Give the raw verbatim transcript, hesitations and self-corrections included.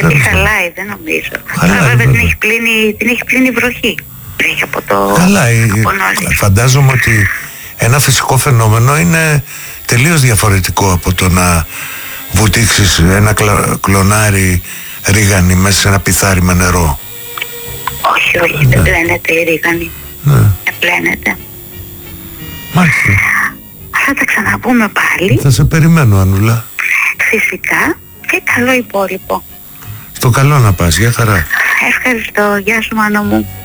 Γιατί χαλάει, δεν νομίζω. Χαλάει, Τώρα βέβαια βέβαια. την έχει πλύνει, την έχει πλύνει η βροχή. Βρέχει από το... Καλά, ε, από νωρίς. φαντάζομαι ότι ένα φυσικό φαινόμενο είναι τελείως διαφορετικό από το να βουτήξεις ένα κλα- κλονάρι ρίγανη μέσα σε ένα πιθάρι με νερό. Όχι, όχι, δεν πλένεται η ρίγανη. Ναι. Δεν πλένεται. Μάλιστα. Θα τα ξαναπούμε πάλι. Θα σε περιμένω, Ανούλα. Φυσικά. Και καλό υπόλοιπο. Στο καλό να πας, για χαρά. Ευχαριστώ. Γεια σου, Μάνο μου.